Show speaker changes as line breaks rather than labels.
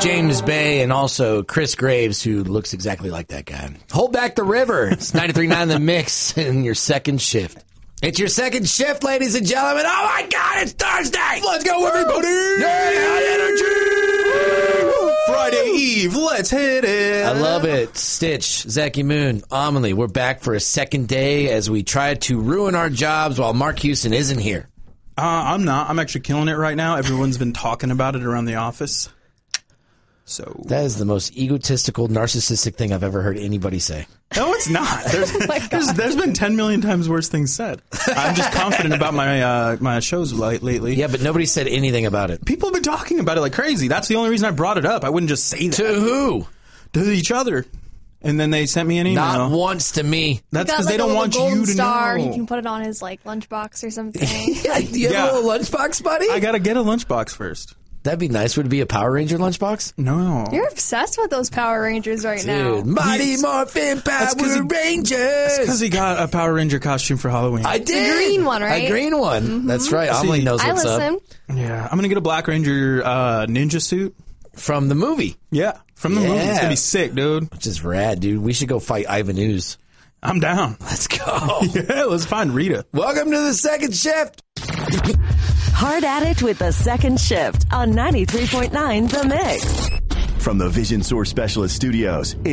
James Bay and also Chris Graves, who looks exactly like that guy. Hold back the river. It's 93.9 The Mix in your second shift. It's your second shift, ladies and gentlemen. Oh, my God, it's Thursday.
Let's go, everybody.
Yay, energy.
Friday Eve. Let's hit it.
I love it. Stitch, Zachy Moon, Amelie, we're back for a second day as we try to ruin our jobs while Mark Houston isn't here.
I'm not. I'm actually killing it right now. Everyone's been talking about it around the office. So
That is the most egotistical, narcissistic thing I've ever heard anybody say.
no, it's not. There's been 10 million times worse things said. I'm just confident about my shows lately.
Yeah, but nobody said anything about it.
People have been talking about it like crazy. That's the only reason I brought it up. I wouldn't just say that.
To who?
To each other. And then they sent me an email.
Not once to me.
That's because they don't want you to
star.
know.
He can put it on his lunchbox or something.
Do you have a little lunchbox, buddy?
I got to get a lunchbox first.
That'd be nice. Would it be a Power Ranger lunchbox?
No.
You're obsessed with those Power Rangers right now.
Dude, Mighty Morphin Power Rangers.
Because he got a Power Ranger costume for Halloween.
I did.
The green one, right?
A green one. Mm-hmm. That's right. Amelie knows
I
what's
listen.
up.
Yeah. I'm going to get a Black Ranger ninja suit.
From the movie.
Yeah. From the movie. It's going to be sick, dude.
Which is rad, dude. We should go fight Ivan Ooze.
I'm down.
Let's go.
Yeah, let's find Rita.
Welcome to the second shift.
Hard at it with the second shift on 93.9 The Mix.
From the Vision Source Specialist Studios,